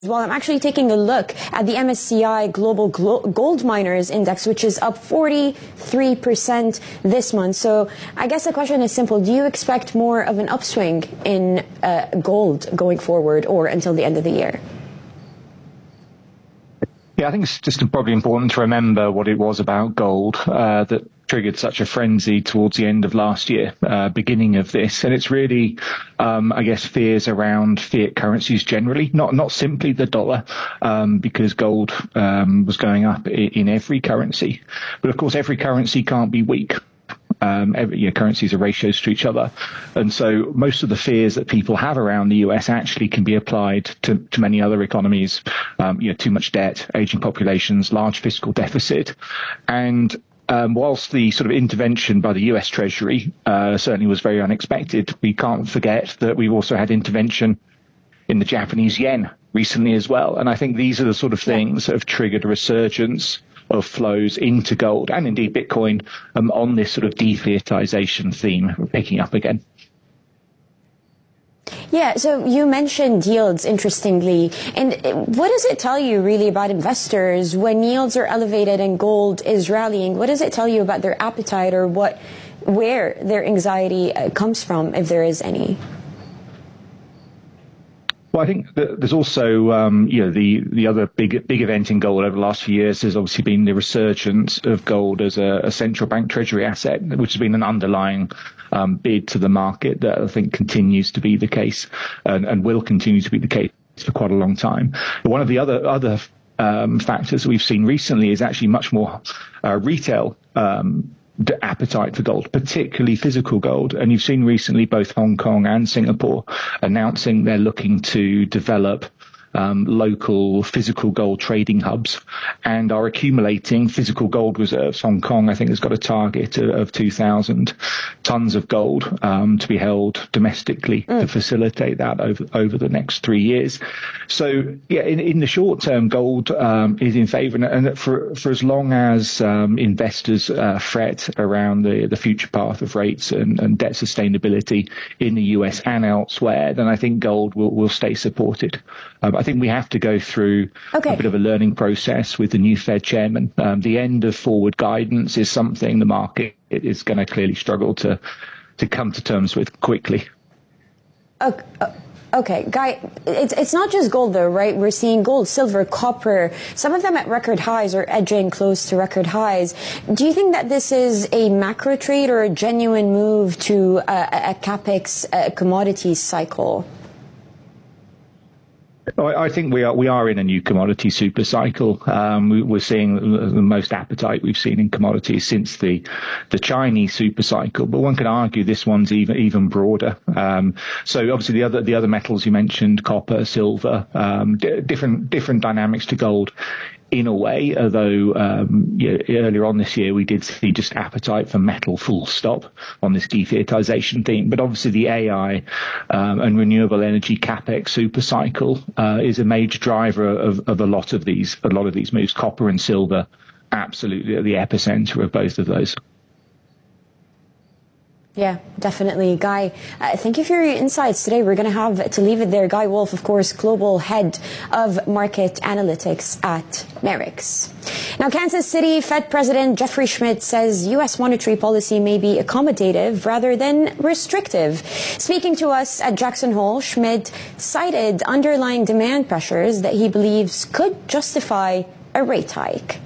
Well, I'm actually taking a look at the MSCI Global Gold Miners Index, which is up 43% this month. So I guess the question is simple. Do you expect more of an upswing in gold going forward or until the end of the year? Yeah, I think it's just probably important to remember what it was about gold that triggered such a frenzy towards the end of last year, beginning of this. And it's really, I guess, fears around fiat currencies generally, not simply the dollar, because gold was going up in every currency. But of course, every currency can't be weak. Currencies are ratios to each other. And so most of the fears that people have around the US actually can be applied to many other economies. Too much debt, aging populations, large fiscal deficit. And whilst the sort of intervention by the US Treasury certainly was very unexpected, we can't forget that we've also had intervention in the Japanese yen recently as well. And I think these are the sort of things that have triggered a resurgence of flows into gold and indeed Bitcoin on this sort of defiatization theme picking up again. Yeah, so you mentioned yields, interestingly. And what does it tell you really about investors when yields are elevated and gold is rallying? What does it tell you about their appetite or where their anxiety comes from, if there is any? Well, I think that there's also, the other big event in gold over the last few years has obviously been the resurgence of gold as a central bank treasury asset, which has been an underlying bid to the market that I think continues to be the case and will continue to be the case for quite a long time. But one of the other factors that we've seen recently is actually much more retail the appetite for gold, particularly physical gold. And you've seen recently both Hong Kong and Singapore announcing they're looking to develop local physical gold trading hubs and are accumulating physical gold reserves. Hong Kong, I think, has got a target of 2,000 tons of gold to be held domestically to facilitate that over the next 3 years. So, yeah, in the short term, gold is in favor. And for as long as investors fret around the future path of rates and debt sustainability in the US and elsewhere, then I think gold will stay supported. I think we have to go through a bit of a learning process with the new Fed chairman. The end of forward guidance is something the market is going to clearly struggle to come to terms with quickly. Okay, Guy, it's not just gold though, right? We're seeing gold, silver, copper, some of them at record highs or edging close to record highs. Do you think that this is a macro trade or a genuine move to a capex commodities cycle? I think we are in a new commodity super cycle. We're seeing the most appetite we've seen in commodities since the Chinese super cycle. But one could argue this one's even broader. So obviously the other metals you mentioned, copper, silver, different dynamics to gold. In a way, although earlier on this year we did see just appetite for metal full stop on this defiatization theme. But obviously the AI and renewable energy capex super cycle is a major driver of a lot of these moves. Copper and silver absolutely at the epicenter of both of those. Yeah, definitely. Guy, thank you for your insights today. We're going to have to leave it there. Guy Wolf, of course, Global Head of Market Analytics at Merix. Now, Kansas City Fed President Jeffrey Schmidt says U.S. monetary policy may be accommodative rather than restrictive. Speaking to us at Jackson Hole, Schmidt cited underlying demand pressures that he believes could justify a rate hike.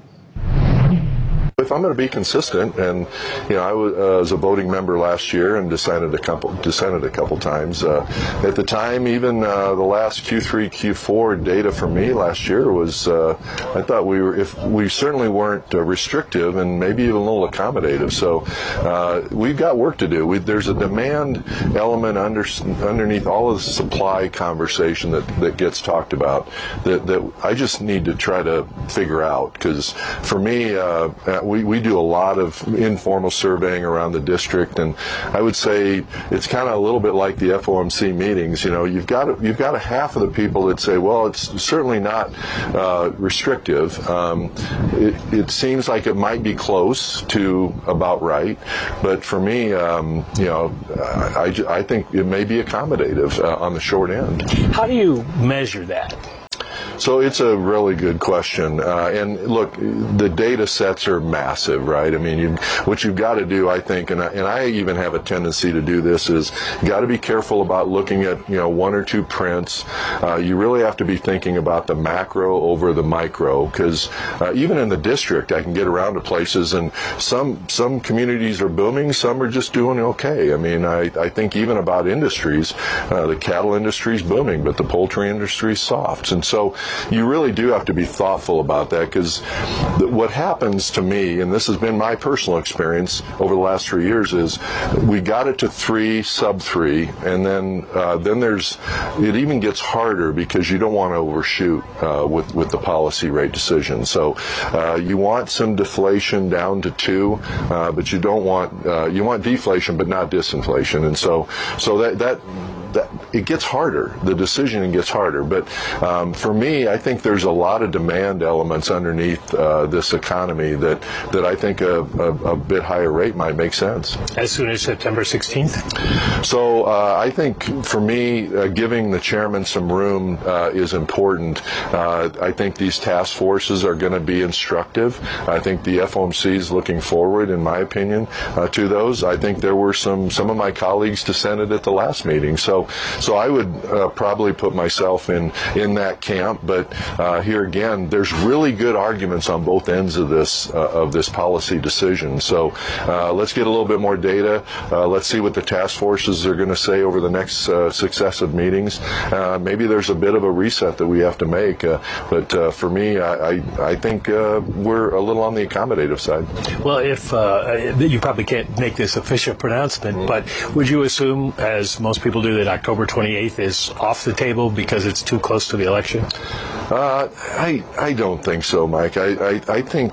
If I'm going to be consistent, and I was a voting member last year and dissented a couple times. At the time, even the last Q3, Q4 data for me last year was, I thought we certainly weren't restrictive and maybe even a little accommodative. So we've got work to do. There's a demand element underneath all of the supply conversation that gets talked about that I just need to try to figure out, because for me, we do a lot of informal surveying around the district, and I would say it's kind of a little bit like the FOMC meetings. You've got a half of the people that say, well, it's certainly not restrictive. It seems like it might be close to about right, but for me, I think it may be accommodative on the short end. How do you measure that? So it's a really good question. And look, the data sets are massive, right? I mean, what you've got to do, I think, and I even have a tendency to do this, is you got to be careful about looking at, one or two prints. You really have to be thinking about the macro over the micro, because even in the district, I can get around to places, and some communities are booming, some are just doing okay. I mean, I think even about industries, the cattle industry is booming, but the poultry industry is soft. And so you really do have to be thoughtful about that, because what happens to me, and this has been my personal experience over the last 3 years, is we got it to 3, sub 3, and then it even gets harder because you don't want to overshoot with the policy rate decision. So you want some deflation down to 2, but you don't want you want deflation but not disinflation, and so that it gets harder. The decisioning gets harder. But for me, I think there's a lot of demand elements underneath this economy that I think a bit higher rate might make sense. As soon as September 16th? So I think for me, giving the chairman some room is important. I think these task forces are going to be instructive. I think the FOMC is looking forward, in my opinion, to those. I think there were some of my colleagues dissented at the last meeting. So I would probably put myself in that camp. But here again, there's really good arguments on both ends of this policy decision. So let's get a little bit more data. Let's see what the task forces are going to say over the next successive meetings. Maybe there's a bit of a reset that we have to make. But for me, I think we're a little on the accommodative side. Well, if you probably can't make this official pronouncement, but would you assume, as most people do, that October 28th is off the table because it's too close to the election? I don't think so, Mike. I think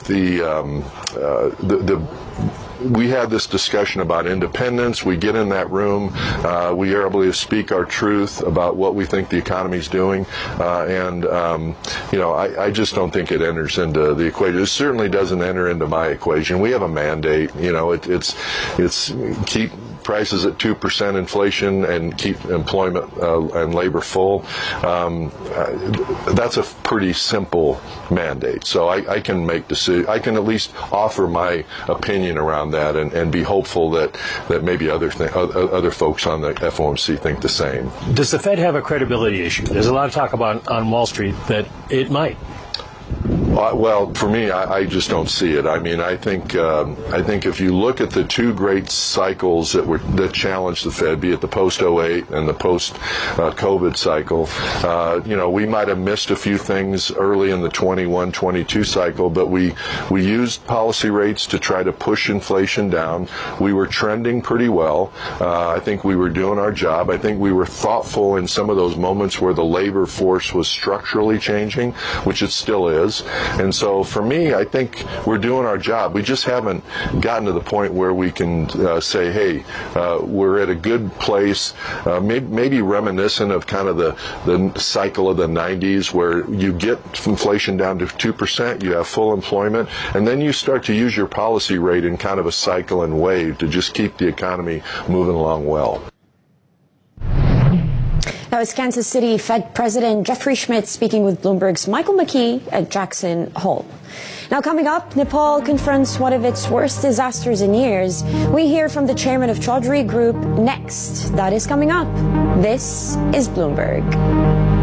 we had this discussion about independence. We get in that room. We are able to speak our truth about what we think the economy's doing. I just don't think it enters into the equation. It certainly doesn't enter into my equation. We have a mandate. It's keep prices at 2% inflation and keep employment and labor full. That's a pretty simple mandate. So I can make decisions. I can at least offer my opinion around that and be hopeful that maybe other folks on the FOMC think the same. Does the Fed have a credibility issue? There's a lot of talk about on Wall Street that it might. Well, for me, I just don't see it. I mean, I think if you look at the two great cycles that challenged the Fed, be it the post-08 and the post-COVID cycle, we might have missed a few things early in the 21-22 cycle, but we used policy rates to try to push inflation down. We were trending pretty well. I think we were doing our job. I think we were thoughtful in some of those moments where the labor force was structurally changing, which it still is. And so for me, I think we're doing our job. We just haven't gotten to the point where we can say, hey, we're at a good place, maybe reminiscent of kind of the cycle of the 90s, where you get inflation down to 2%, you have full employment, and then you start to use your policy rate in kind of a cycle and wave to just keep the economy moving along well. That was Kansas City Fed President Jeffrey Schmidt speaking with Bloomberg's Michael McKee at Jackson Hole. Now coming up, Nepal confronts one of its worst disasters in years. We hear from the chairman of Chaudhry Group next. That is coming up. This is Bloomberg.